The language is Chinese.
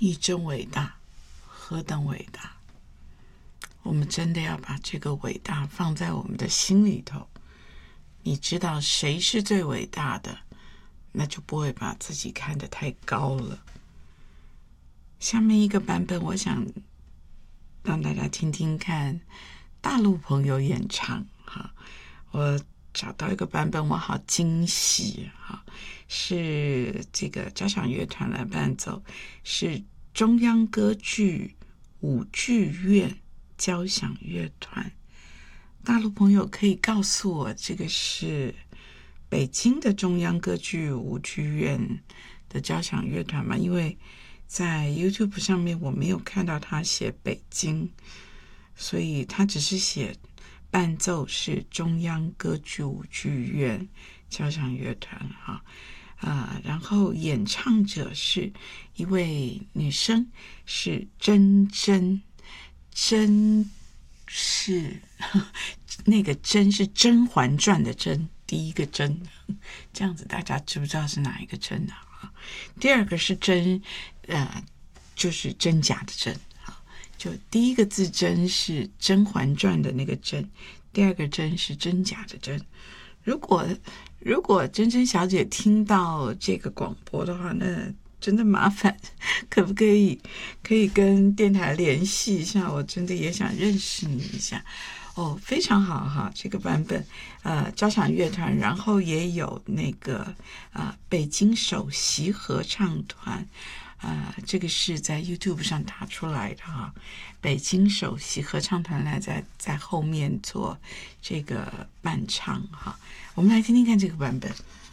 你真伟大，何等伟大！我们真的要把这个伟大放在我们的心里头。你知道谁是最伟大的，那就不会把自己看得太高了。下面一个版本，我想让大家听听看大陆朋友演唱哈。我找到一个版本，我好惊喜哈，是这个交响乐团来伴奏，是中央歌剧舞剧院交响乐团。大陆朋友可以告诉我，这个是北京的中央歌剧舞剧院的交响乐团吗？因为在 YouTube 上面我没有看到他写北京，所以他只是写伴奏是中央歌剧舞剧院交响乐团哈。然后演唱者是一位女生，是甄是那个甄是《甄嬛传》的甄，第一个甄，这样子大家知不知道是哪一个甄啊？第二个是真，就是真假的真，就第一个字真是《甄嬛传》的那个真，第二个真是真假的真。如果珍珍小姐听到这个广播的话，那真的麻烦，可不可以跟电台联系一下？我真的也想认识你一下。哦，非常好哈，这个版本交响乐团，然后也有那个北京首席合唱团，这个是在 YouTube 上打出来的哈。北京首席合唱团来在后面做这个伴唱哈。我们来听听看这个版本。